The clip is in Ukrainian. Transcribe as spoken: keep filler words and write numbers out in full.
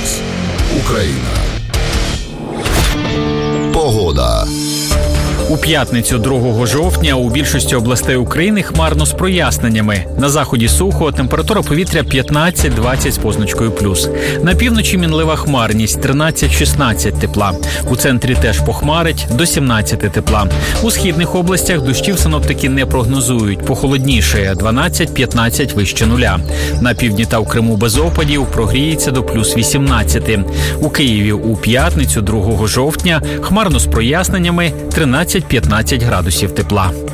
Плюс. Україна. Погода. У п'ятницю другого жовтня у більшості областей України хмарно з проясненнями. На заході сухо, температура повітря п'ятнадцять-двадцять з позначкою плюс. На півночі мінлива хмарність тринадцять-шістнадцять тепла. У центрі теж похмарить до сімнадцяти тепла. У східних областях дощів синоптики не прогнозують. Похолодніше дванадцять-п'ятнадцять вище нуля. На півдні та в Криму без опадів прогріється до плюс вісімнадцяти. У Києві у п'ятницю другого жовтня хмарно з проясненнями тринадцять-п'ятнадцять градусів тепла.